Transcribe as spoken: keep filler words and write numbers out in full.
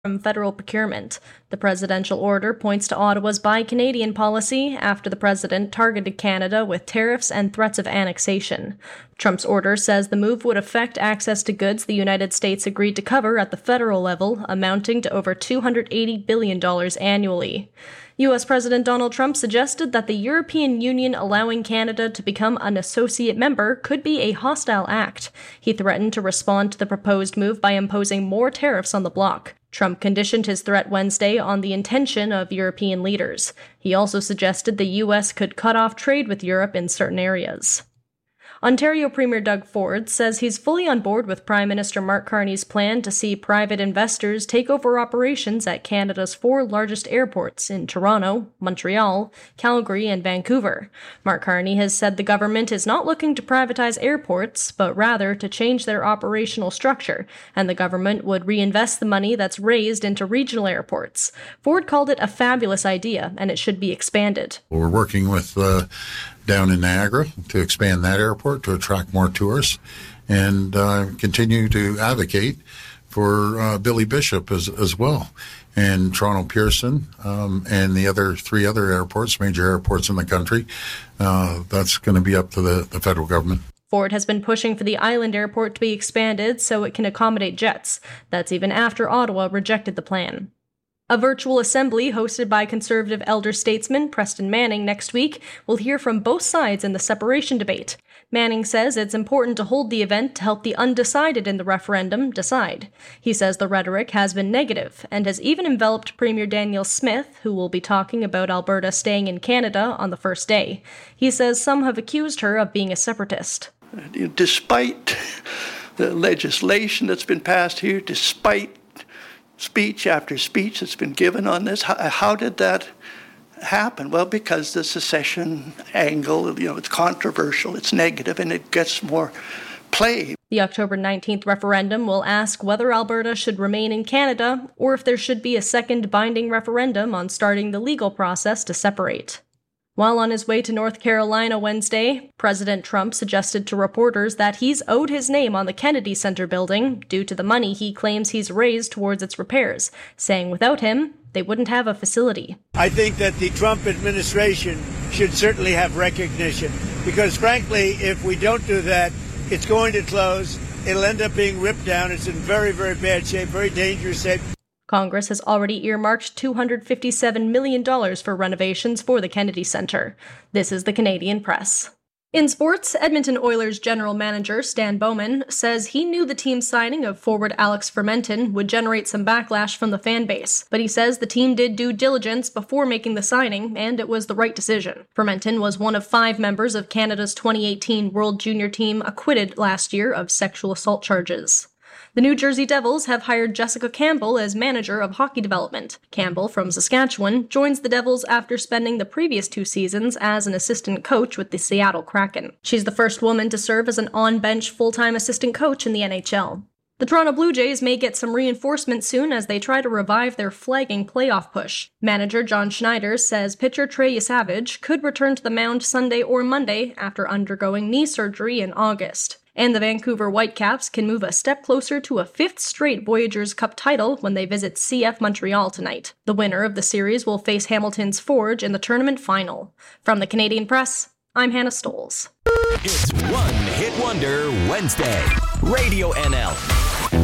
from federal procurement. The presidential order points to Ottawa's Buy Canadian policy after the president targeted Canada with tariffs and threats of annexation. Trump's order says the move would affect access to goods the United States agreed to cover at the federal level, amounting to over two hundred eighty billion dollars annually. U S President Donald Trump suggested that the European Union allowing Canada to become an associate member could be a hostile act. He threatened to respond to the proposed move by imposing more tariffs on the bloc. Trump conditioned his threat Wednesday on the intention of European leaders. He also suggested the U S could cut off trade with Europe in certain areas. Ontario Premier Doug Ford says he's fully on board with Prime Minister Mark Carney's plan to see private investors take over operations at Canada's four largest airports in Toronto, Montreal, Calgary, and Vancouver. Mark Carney has said the government is not looking to privatize airports, but rather to change their operational structure, and the government would reinvest the money that's raised into regional airports. Ford called it a fabulous idea, and it should be expanded. We're working with uh, down in Niagara to expand that airport to attract more tourists and uh, continue to advocate for uh, Billy Bishop as, as well, and Toronto Pearson um, and the other three other airports, major airports in the country. Uh, that's going to be up to the, the federal government. Ford has been pushing for the Island Airport to be expanded so it can accommodate jets. That's even after Ottawa rejected the plan. A virtual assembly hosted by Conservative elder statesman Preston Manning next week will hear from both sides in the separation debate. Manning says it's important to hold the event to help the undecided in the referendum decide. He says the rhetoric has been negative and has even enveloped Premier Danielle Smith, who will be talking about Alberta staying in Canada on the first day. He says some have accused her of being a separatist. Despite the legislation that's been passed here, despite speech after speech that's been given on this, how, how did that happen? Well, because the secession angle, you know, it's controversial, it's negative, and it gets more play. The October nineteenth referendum will ask whether Alberta should remain in Canada or if there should be a second binding referendum on starting the legal process to separate. While on his way to North Carolina Wednesday, President Trump suggested to reporters that he's owed his name on the Kennedy Center building due to the money he claims he's raised towards its repairs, saying without him, they wouldn't have a facility. I think that the Trump administration should certainly have recognition, because frankly, if we don't do that, it's going to close. It'll end up being ripped down. It's in very, very bad shape, very dangerous shape. Congress has already earmarked two hundred fifty-seven million dollars for renovations for the Kennedy Center. This is the Canadian Press. In sports, Edmonton Oilers general manager Stan Bowman says he knew the team's signing of forward Alex Fermenton would generate some backlash from the fan base, but he says the team did due diligence before making the signing, and it was the right decision. Fermenton was one of five members of Canada's twenty eighteen World Junior team acquitted last year of sexual assault charges. The New Jersey Devils have hired Jessica Campbell as manager of hockey development. Campbell, from Saskatchewan, joins the Devils after spending the previous two seasons as an assistant coach with the Seattle Kraken. She's the first woman to serve as an on-bench full-time assistant coach in the N H L. The Toronto Blue Jays may get some reinforcement soon as they try to revive their flagging playoff push. Manager John Schneider says pitcher Trey Yesavage could return to the mound Sunday or Monday after undergoing knee surgery in August. And the Vancouver Whitecaps can move a step closer to a fifth straight Voyageurs Cup title when they visit C F Montreal tonight. The winner of the series will face Hamilton's Forge in the tournament final. From the Canadian Press, I'm Hannah Stoles. It's One Hit Wonder Wednesday. Radio N L.